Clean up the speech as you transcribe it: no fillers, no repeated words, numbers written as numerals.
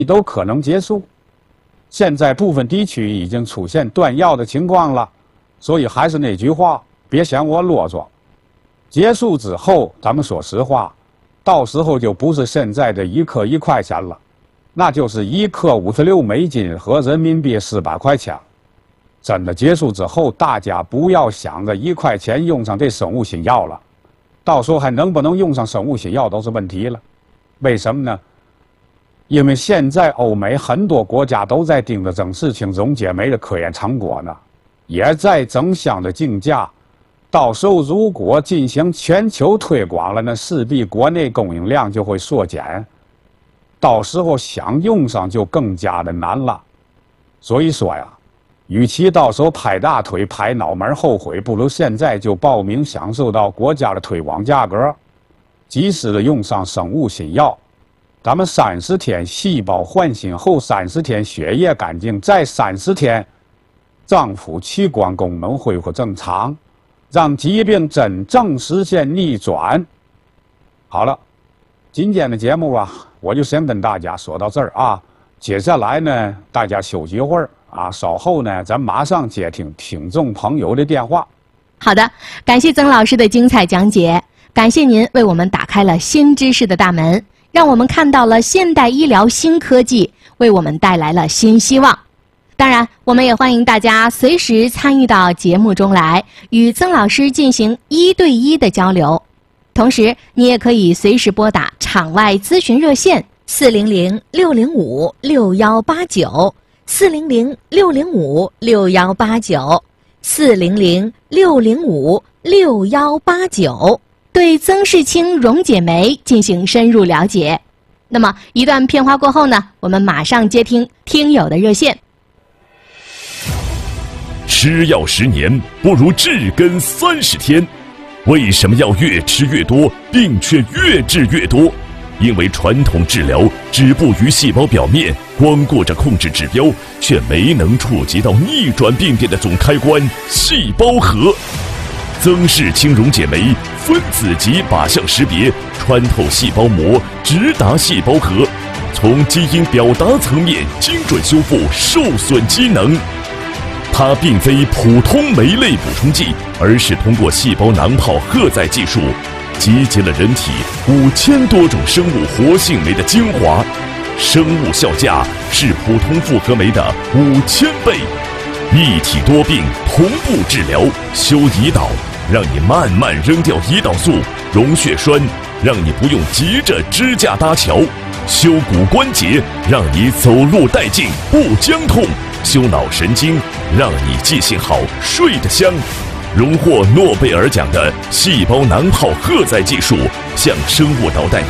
都可能结束。现在部分地区已经出现断药的情况了，所以还是那句话，别嫌我啰嗦。结束之后，咱们说实话，到时候就不是现在的1克1块钱了，那就是1克56美金和人民币400块钱。真的结束之后，大家不要想着1块钱用上这生物新药了，到时候还能不能用上生物新药都是问题了。为什么呢？因为现在欧美很多国家都在盯着曾氏青溶解酶的科研成果呢，也在争相的竞价。到时候如果进行全球推广了，那势必国内供应量就会缩减，到时候想用上就更加的难了。所以说呀，与其到时候拍大腿拍脑门后悔，不如现在就报名享受到国家的推广价格，及时的用上生物新药。咱们30天细胞唤醒后30天血液干净，再30天脏腑器官功能恢复正常，让疾病真正实现逆转。好了，今天的节目啊，我就先跟大家说到这儿啊。接下来呢，大家休息一会儿啊，稍后呢，咱马上接听听众朋友的电话。 好的，感谢曾老师的精彩讲解，感谢您为我们打开了新知识的大门，让我们看到了现代医疗新科技，为我们带来了新希望。当然，我们也欢迎大家随时参与到节目中来，与曾老师进行1对1的交流。同时，你也可以随时拨打场外咨询热线400-605-6189，400-605-6189，对曾氏青溶解酶进行深入了解。那么一段片花过后呢，我们马上接听听友的热线。 吃药10年不如治根30天，为什么要越吃越多，病却越治越多？因为传统治疗止步于细胞表面，光顾着控制指标，却没能触及到逆转病变的总开关——细胞核。曾氏青溶解酶分子级靶向识别，穿透细胞膜，直达细胞核，从基因表达层面精准修复受损机能。它并非普通酶类补充剂，而是通过细胞囊泡荷载技术，集结了人体5000多种生物活性酶的精华，生物效价是普通复合酶的5000倍。一体多病，同步治疗，修胰岛，让你慢慢扔掉胰岛素；溶血栓，让你不用急着支架搭桥；修骨关节，让你走路带劲不僵痛；修脑神经，让你记性好睡得香。荣获诺贝尔奖的细胞囊泡荷载技术，像生物导弹